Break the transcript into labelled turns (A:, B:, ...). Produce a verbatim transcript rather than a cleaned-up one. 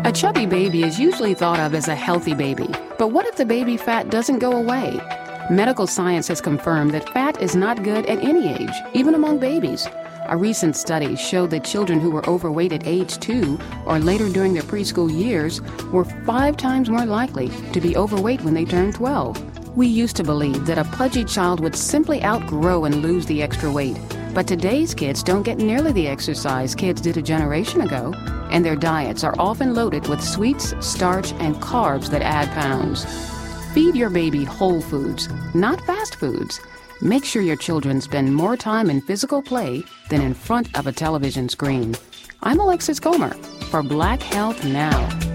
A: A chubby baby is usually thought of as a healthy baby, but what if the baby fat doesn't go away? Medical science has confirmed that fat is not good at any age, even among babies. A recent study showed that children who were overweight at age two or later during their preschool years were five times more likely to be overweight when they turned twelve. We used to believe that a pudgy child would simply outgrow and lose the extra weight. But today's kids don't get nearly the exercise kids did a generation ago, and their diets are often loaded with sweets, starch, and carbs that add pounds. Feed your baby whole foods, not fast foods. Make sure your children spend more time in physical play than in front of a television screen. I'm Alexis Comer for Black Health Now.